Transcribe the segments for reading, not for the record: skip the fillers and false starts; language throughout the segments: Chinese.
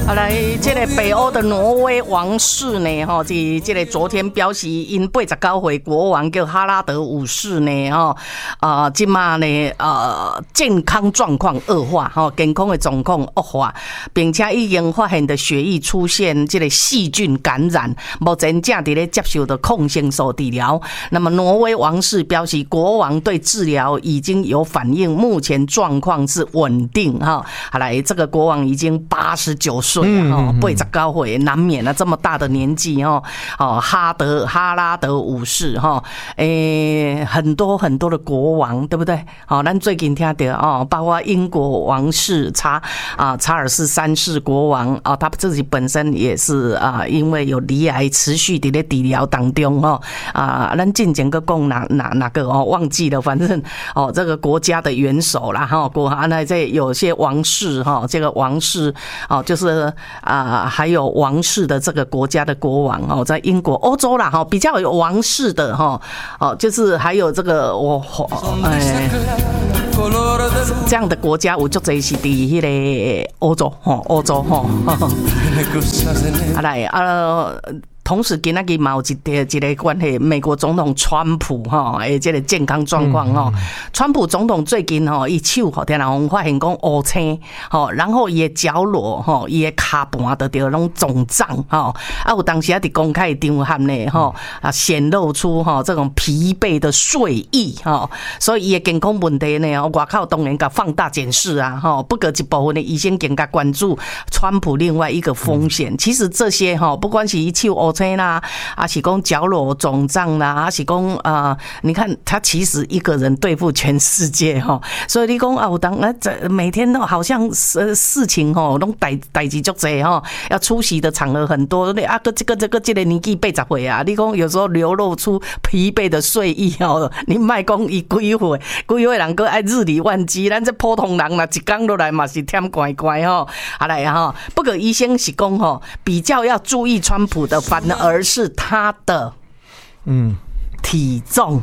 好来，这个北欧的挪威王室呢，哈，这个昨天表示因89岁国王叫哈拉德5世呢，哈，今嘛呢，健康状况恶化，哈，健康的状况恶化，并且已经发现的血液出现这个细菌感染，目前正在咧接受的抗生素治疗。那么挪威王室表示，国王对治疗已经有反应，目前状况是稳定，哈。好来，这个国王已经89岁。89岁难免啊，这么大的年纪哈，哈拉德5世哈，很多很多的国王，对不对？好，咱最近听到哦，包括英国王室查尔斯3世国王啊，他自己本身也是因为有罹癌，持续在治疗当中哈咱进前个讲哪个哦，忘记了，反正哦，这个国家的元首啦哈，那这有些王室哈，这个王室哦，就是还有王室的这个国家的国王哦，在英国、欧洲啦哈，比较有王室的哈哦，就是还有这个这样的国家，我就这是第一个欧洲哈，来同时，今仔日嘛有一个关系，美国总统川普这个健康状况川普总统最近伊手天人发现讲乌青然后伊的脚踝伊的骹盘都着拢肿胀有当时在公开场合呢显露出这种疲惫的睡意所以伊的健康问题呢，外口当然甲放大检视不过一部分的医生更加关注川普另外一个风险。其实这些不管是伊手乌青啦，是讲脚踝肿胀啦，是讲你看他其实一个人对付全世界所以你讲有当每天都好像事情拢代志足多要出席的场合很多这个年纪80岁啊，你讲有时候流露出疲惫的睡意你莫讲伊几岁人搁爱日理万机，咱这普通人啦一天落来嘛是忝乖乖来不过医生是讲比较要注意川普的反而是他的体重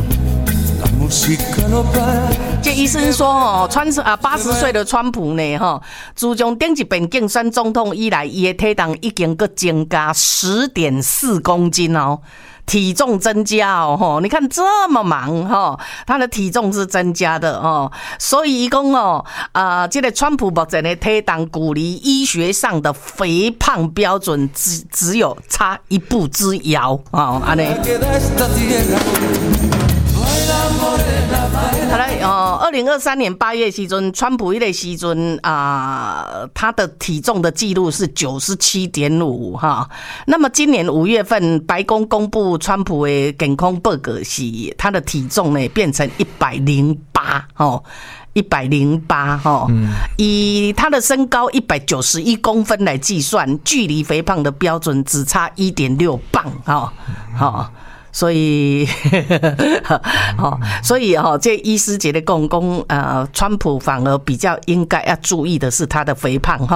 这医生说80岁的川普呢自从顶一遍竞选总统以来，伊的体重已经搁增加10.4公斤体重增加你看这么忙他的体重是增加的所以说这个川普目前的体重距离医学上的肥胖标准只有差一步之遥这样好来2023年8月时阵，川普那个时阵他的体重的记录是 97.5 那么今年5月份白宫公布川普的健康报告是他的体重呢变成108以他的身高191公分来计算，距离肥胖的标准只差 1.6 磅所以这医师觉得川普反而比较应该要注意的是他的肥胖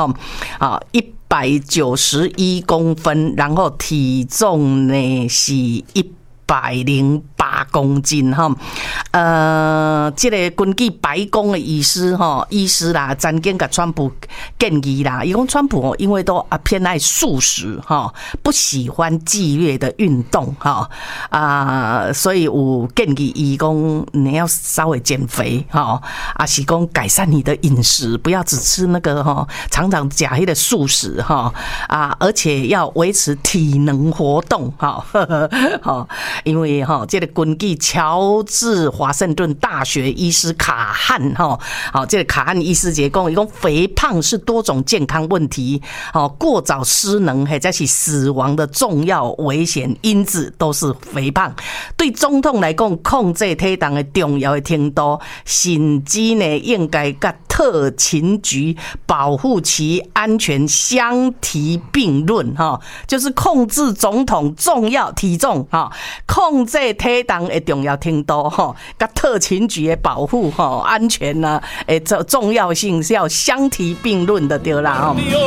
191公分，然后体重呢是108公斤这个根据白宫的医师啦，曾经给川普建议啦，伊讲川普因为都偏爱素食不喜欢激烈的运动所以有建议伊讲你要稍微减肥是讲改善你的饮食，不要只吃那个常常吃那个素食而且要维持体能活动因为这个根据乔治华盛顿大学医师卡汉这个卡汉医师讲肥胖是多种健康问题过早失能或者是死亡的重要危险因子都是肥胖。对总统来讲，控制体重的重要的程度，甚至呢应该跟特勤局保护其安全相提并论就是控制总统重要体重控制体重的重要程度跟特勤局的保护安全重要性是要相提并论的对啦